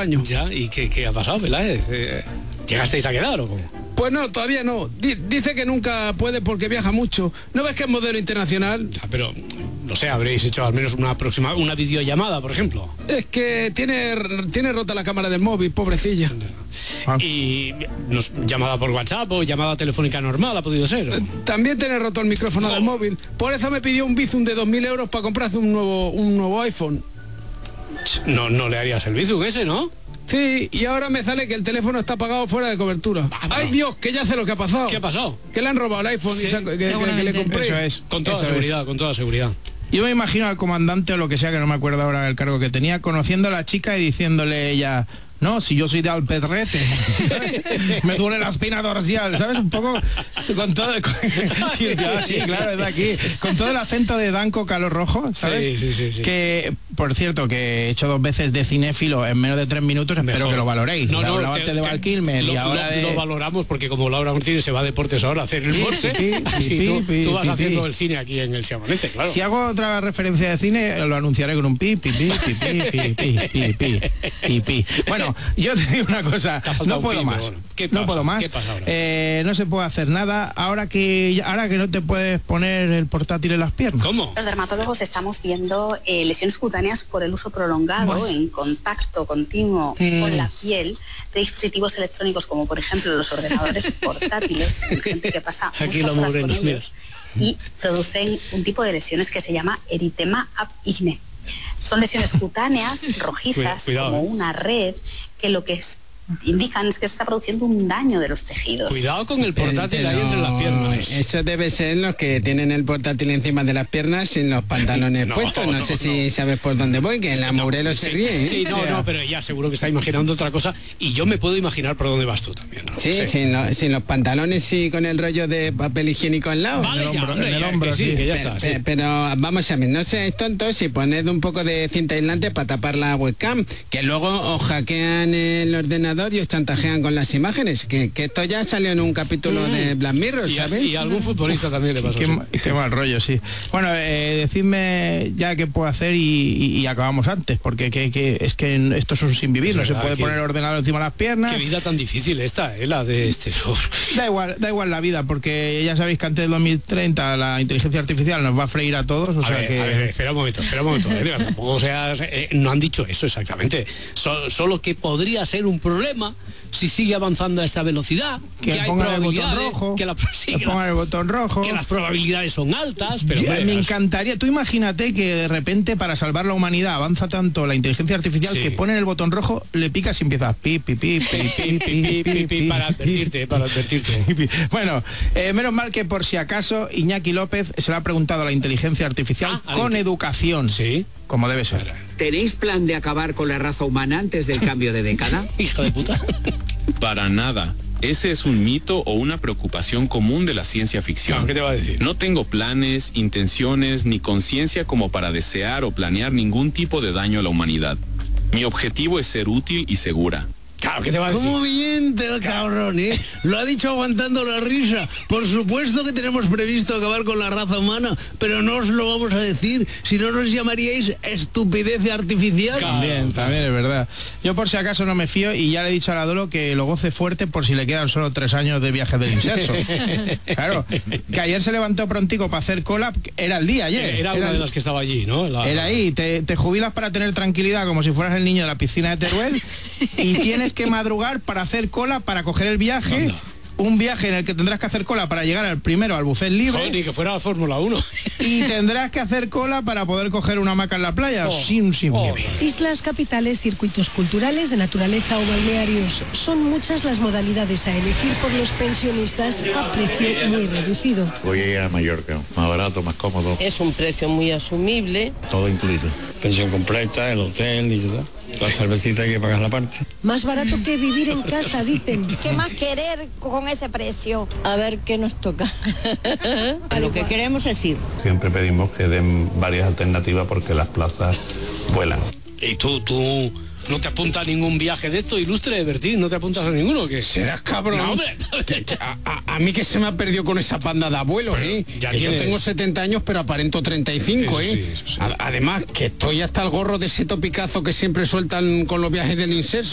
años. Ya, ¿y qué ha pasado, Peláez? ¿Llegasteis a quedar o cómo? Pues no, todavía no. Dice que nunca puede porque viaja mucho. ¿No ves que es modelo internacional? Ya, pero, no sé, habréis hecho al menos una videollamada, por ejemplo. Es que tiene rota la cámara del móvil, pobrecilla. ¿Y llamada por WhatsApp o llamada telefónica normal ha podido ser? También tiene roto el micrófono del móvil. Por eso me pidió un Bizum de 2.000 euros para comprarse un nuevo iPhone. No le harías el Bizum ese, ¿no? Sí, y ahora me sale que el teléfono está apagado fuera de cobertura. ¡Ay, Dios! Que ya sé lo que ha pasado. ¿Qué ha pasado? Que le han robado el iPhone Sí, que le compré. Eso es. Con toda seguridad, con toda seguridad. Yo me imagino al comandante o lo que sea, que no me acuerdo ahora del cargo que tenía, conociendo a la chica y diciéndole ella... No, si yo soy de Alpedrete, me duele la espina dorsal, ¿sabes? Un poco con todo... sí, claro, es de aquí. Con todo el acento de Danco Calor Rojo, ¿sabes? Sí. Que, por cierto, que he hecho 2 veces de cinéfilo en menos de 3 minutos, espero que lo valoréis. De Val Kilmer y ahora lo valoramos porque como Laura Martínez se va a Deportes ahora a hacer el morse, tú vas haciendo el cine aquí en el Se Amanece, claro. Si hago otra referencia de cine, lo anunciaré con un pi. Bueno, yo te digo una cosa, no puedo más. Bueno, ¿qué pasa ahora? No se puede hacer nada ahora que no te puedes poner el portátil en las piernas. ¿Cómo? Los dermatólogos estamos viendo lesiones cutáneas por el uso prolongado en contacto continuo con la piel de dispositivos electrónicos como por ejemplo los ordenadores portátiles, gente que pasa aquí muchas horas con mira. ellos y producen un tipo de lesiones que se llama eritema ab igne. Son lesiones cutáneas rojizas, Cuidado, como una red, que lo que indican es que se está produciendo un daño de los tejidos. Cuidado con el portátil ahí entre las piernas. Eso debe ser los que tienen el portátil encima de las piernas sin los pantalones puestos. No sé si sabes por dónde voy, que la Mourelo se ríe. ¿eh? Sí, pero ella seguro que está imaginando otra cosa y yo me puedo imaginar por dónde vas tú también, ¿no? Sí, sin los pantalones y con el rollo de papel higiénico al lado. Vale, en el hombro, sí, que ya está. Pero vamos a ver, no seáis tontos y poned un poco de cinta aislante para tapar la webcam, que luego os hackean el ordenador y os chantajean con las imágenes, que esto ya salió en un capítulo de Black Mirror, ¿sabes? Y a algún futbolista también le pasó. Qué mal rollo, sí. Bueno, decidme ya qué puedo hacer y acabamos antes, porque es que esto es un sin vivir, no se puede poner el ordenador encima de las piernas. Qué vida tan difícil esta, la de este. Da igual la vida, porque ya sabéis que antes del 2030 la inteligencia artificial nos va a freír a todos. A ver, espera un momento. Tampoco seas, no han dicho eso exactamente. Solo que podría ser un problema si sigue avanzando a esta velocidad, que hay probabilidades, pongan el botón rojo, que las probabilidades son altas, pero me encantaría. Tú imagínate que de repente para salvar la humanidad avanza tanto la inteligencia artificial que ponen el botón rojo, le picas y empiezas para advertirte. Bueno, menos mal que por si acaso Iñaki López se lo ha preguntado a la inteligencia artificial con educación. Sí. Como debe ser. ¿Tenéis plan de acabar con la raza humana antes del cambio de década? Hijo de puta. Para nada. Ese es un mito o una preocupación común de la ciencia ficción. ¿Qué te va a decir? No tengo planes, intenciones ni conciencia como para desear o planear ningún tipo de daño a la humanidad. Mi objetivo es ser útil y segura. Claro, ¿qué te va a decir? ¿Cómo miente el cabrón, eh? Lo ha dicho aguantando la risa. Por supuesto que tenemos previsto acabar con la raza humana, pero no os lo vamos a decir, si no nos llamaríais estupidez artificial. También es verdad. Yo por si acaso no me fío y ya le he dicho a la Dolo que lo goce fuerte por si le quedan solo 3 años de viaje del inserso. Claro, que ayer se levantó prontico para hacer cola, era el día ayer. Era una de las que estaba allí, ¿no? Era ahí, te jubilas para tener tranquilidad como si fueras el niño de la piscina de Teruel y tienes que madrugar para hacer cola para coger el viaje. Anda. Un viaje en el que tendrás que hacer cola para llegar al buffet libre. Joder, ni que fuera la Fórmula 1. Y tendrás que hacer cola para poder coger una hamaca en la playa. Islas, capitales, circuitos culturales de naturaleza o balnearios. Son muchas las modalidades a elegir por los pensionistas a precio muy reducido. Voy a ir a Mallorca, más barato, más cómodo. Es un precio muy asumible. Todo incluido. Pensión completa, el hotel y ya. La cervecita hay que pagar la parte. Más barato que vivir en casa, dicen. ¿Qué más querer con ese precio? A ver qué nos toca. Lo que queremos es ir. Siempre pedimos que den varias alternativas porque las plazas vuelan. ¿Y tú no te apuntas a ningún viaje de esto, Ilustre, Bertín? ¿No te apuntas a ninguno? ¿Qué? Serás cabrón. No, hombre. A mí que se me ha perdido con esa panda de abuelos, Ya que yo tengo 70 años, pero aparento 35, eso sí. Además, que estoy hasta el gorro de ese topicazo que siempre sueltan con los viajes del inserso.